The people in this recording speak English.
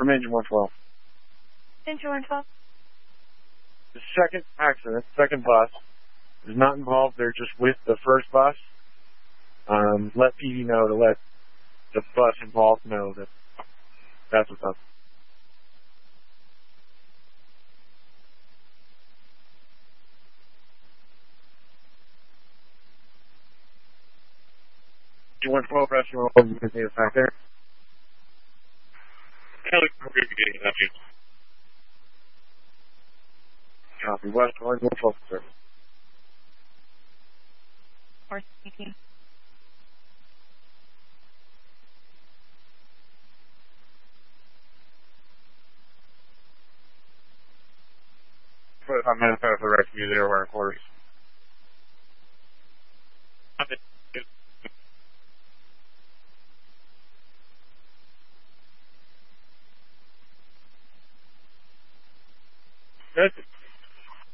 I'm engine 112. Engine 112. The second accident, second bus, is not involved. They're just with the first bus. Let PD know to let the bus involved know that that's what's up. You went 12 rescue roll, you can see the fact there. Copy. West, going 112, sir. Horse 18. I'm going to pass the rescue 0 wire quarters. Good.